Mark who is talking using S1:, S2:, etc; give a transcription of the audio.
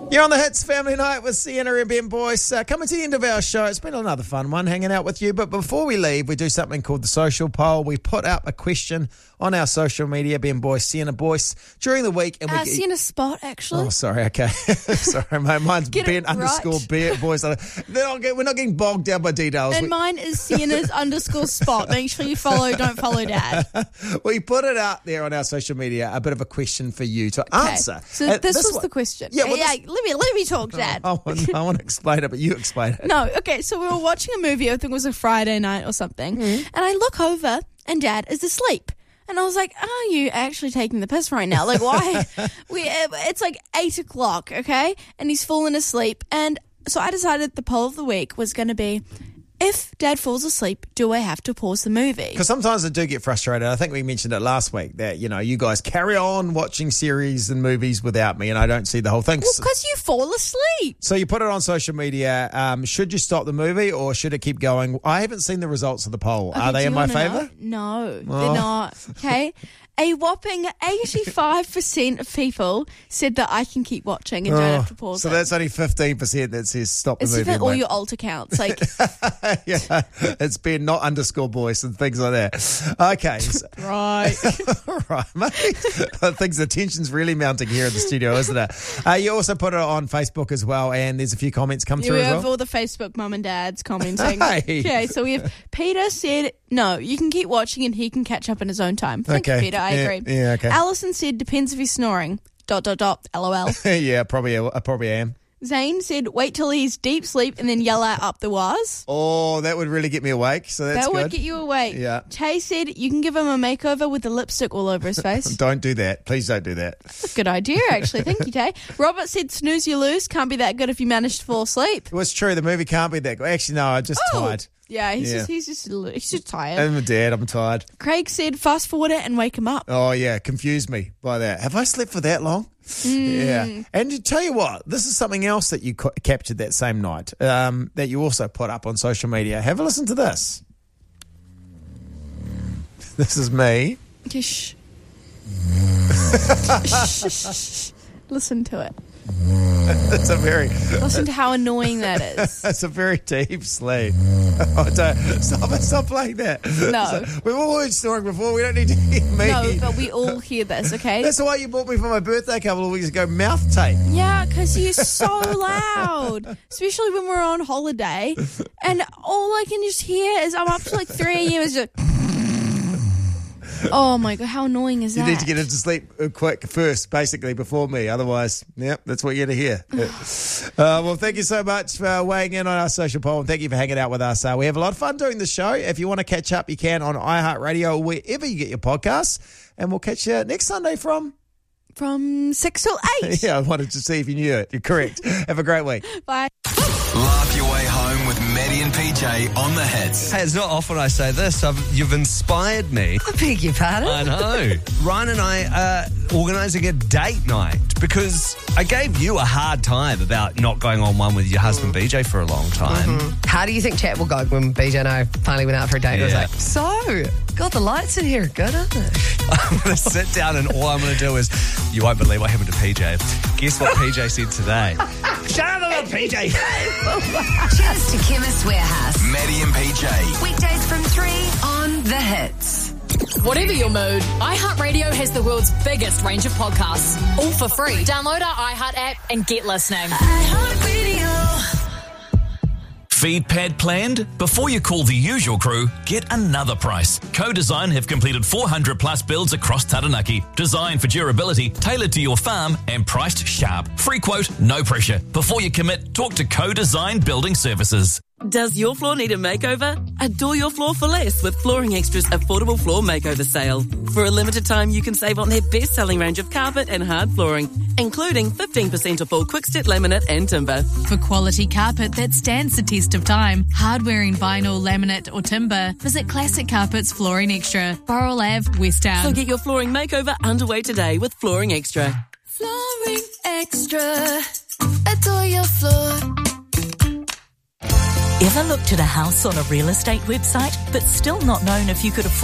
S1: You're on the Hits Family Night with Sienna and Ben Boyce. Coming to the end of our show. It's been another fun one hanging out with you. But before we leave, we do something called the social poll. We put up a question on our social media, Ben Boyce, Sienna Boyce, during the week. And we
S2: Sienna Spot, actually.
S1: Oh, sorry. Okay. Sorry, mine's
S2: Get
S1: Ben
S2: it right.
S1: _ Boyce. We're not getting bogged down by details.
S2: And mine is Sienna's _ Spot. Make sure you follow, don't follow Dad.
S1: We put it out there on our social media, a bit of a question for you to answer.
S2: So this was the question.
S1: Yeah, well,
S2: let me talk, Dad.
S1: I want to explain it, but you explain it.
S2: No, okay, so we were watching a movie, I think it was a Friday night or something, and I look over and Dad is asleep. And I was like, are you actually taking the piss right now? Like, why? It's like 8 o'clock, okay? And he's fallen asleep. And so I decided the poll of the week was going to be, if Dad falls asleep, do I have to pause the movie?
S1: Because sometimes I do get frustrated. I think we mentioned it last week that, you guys carry on watching series and movies without me and I don't see the whole thing.
S2: Well, because you fall asleep.
S1: So you put it on social media. Should you stop the movie or should it keep going? I haven't seen the results of the poll.
S2: Okay,
S1: are they in my favour?
S2: No, they're not. Okay. A whopping 85% of people said that I can keep watching and don't have to pause
S1: so
S2: it.
S1: that's only 15% that says stop the
S2: It's
S1: movie.
S2: even all your alt accounts. Like,
S1: yeah, it's been not _ Boyce and things like that. Okay.
S2: right.
S1: Right, mate. I think the tension's really mounting here in the studio, isn't it? You also put it on Facebook as well, and there's a few comments come through
S2: We
S1: as well.
S2: have all the Facebook mum and dads commenting.
S1: Hey.
S2: Okay, so we have Peter said, no, you can keep watching and he can catch up in his own time. Thank you, Peter. I agree.
S1: Yeah, okay.
S2: Alison said, depends if he's snoring. ... LOL.
S1: Yeah, probably am.
S2: Zane said, wait till he's deep sleep and then yell out up the waz.
S1: Oh, that would really get me awake, so that's
S2: That
S1: good.
S2: would get you awake.
S1: Yeah.
S2: Tay said, you can give him a makeover with the lipstick all over his face.
S1: Don't do that. Please don't do that.
S2: Good idea, actually. Thank you, Tay. Robert said, snooze you lose. Can't be that good if you manage to fall asleep.
S1: Well, it's true. The movie can't be that good. Actually, no, I'm just tired.
S2: Yeah, he's just tired.
S1: I'm a dad. I'm tired.
S2: Craig said, fast forward it and wake him up.
S1: Oh, yeah. Confused me by that. Have I slept for that long? Yeah. And to tell you what, this is something else that you captured that same night that you also put up on social media. Have a listen to this. This is me.
S2: Shh. Listen to it.
S1: It's a very...
S2: Listen to how annoying that is.
S1: It's a very deep sleep. Oh, stop playing that.
S2: No.
S1: We've all heard snoring before. We don't need to hear me.
S2: No, but we all hear this, okay?
S1: That's why you bought me for my birthday a couple of weeks ago, mouth tape.
S2: Yeah, because you're so loud, especially when we're on holiday. And all I can just hear is I'm up to like 3 a.m. is just... Oh my God, how annoying is that?
S1: You need to get into sleep quick first, basically, before me. Otherwise, that's what you're going to hear. Well, thank you so much for weighing in on our social poll, and thank you for hanging out with us. We have a lot of fun doing the show. If you want to catch up, you can on iHeartRadio or wherever you get your podcasts. And we'll catch you next Sunday from
S2: 6 till 8.
S1: Yeah, I wanted to see if you knew it. You're correct. Have a great week.
S2: Bye.
S3: Laugh your way home with Maddie and PJ on the Hits.
S4: Hey, it's not often I say this. You've inspired me.
S5: I beg your pardon?
S4: I know. Ryan and I are organising a date night because I gave you a hard time about not going on one with your husband BJ for a long time.
S5: How do you think chat will go when BJ and I finally went out for a date? I was
S4: Yeah.
S5: like, so, got the lights in here. Good, aren't they?
S4: I'm going to sit down and all I'm going to do is, you won't believe what happened to PJ. Guess what PJ said today? Shut up, PJ.
S6: Cheers to Chemist Warehouse.
S3: Maddie and PJ.
S6: Weekdays from 3 on The Hits.
S7: Whatever your mood, iHeartRadio has the world's biggest range of podcasts, all for free. Download our iHeart app and get listening.
S8: Feed pad planned? Before you call the usual crew, get another price. Co-Design have completed 400 plus builds across Taranaki. Designed for durability, tailored to your farm, and priced sharp. Free quote, no pressure. Before you commit, talk to Co-Design Building Services.
S9: Does your floor need a makeover? Adore your floor for less with Flooring Extra's affordable floor makeover sale. For a limited time, you can save on their best-selling range of carpet and hard flooring, including 15% off all quick-step laminate and timber.
S10: For quality carpet that stands the test of time, hard-wearing vinyl, laminate or timber, visit Classic Carpets Flooring Extra, Burrell Ave, West Town.
S9: So get your flooring makeover underway today with Flooring Extra.
S6: Flooring Extra. Adore your floor.
S11: Ever looked at a house on a real estate website but still not known if you could afford